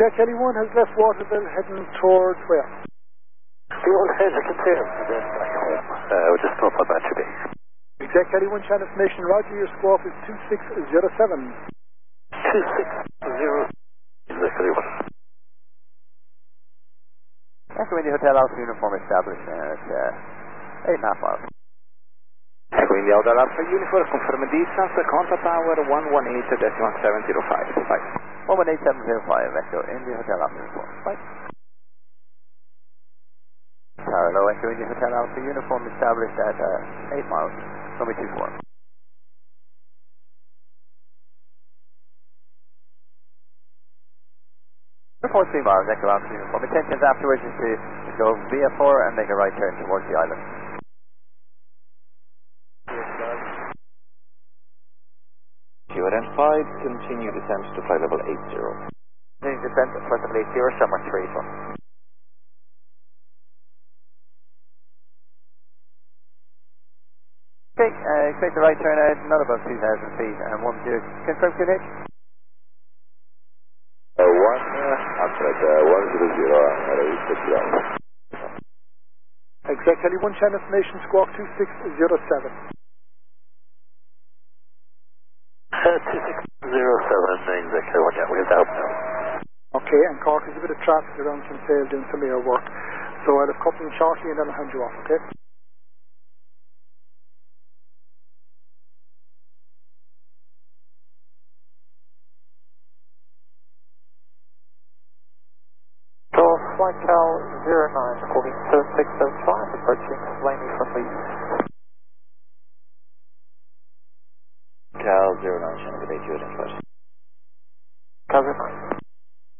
Exec L1 has left Waterville heading towards where? The old heads are confirmed. Then back home. We'll just stop at Battery Bay. Exec L1 channel information, Roger, your squawk is 2607. 260. Exec L1. Echo India Hotel Alpha Uniform established at 8.5 miles. Echo India Hotel Alpha Uniform, confirm distance, contact tower 118.1705. Bye. 118.705, Echo India Hotel Alpha Uniform. Bye. Hello, Echo India Hotel Alpha Uniform established at 8 miles, runway 24. Report 3 miles, Echo Alpha Uniform. Intentions afterwards is to go via 4 and make a right turn towards the island. QRN 5, continue descent to flight level 80. Continue descent to flight level 80, summer 3 from. Okay, expect the right turn out, not above 2,000 feet, and 10, confirm QNH? 1, outside 100, Exec L1 channel information, squawk 2607. 2607, Exec L1, yeah, we're down now. Okay, and Cork, there's a bit of traffic around Kinsale doing some air work. So I'll have coupling shortly and then I'll hand you off, okay? So, Flight Cal 09, calling 7675, approaching Laney from the east. Cal 09, Shannon, good day, QRN 5. Cal 09.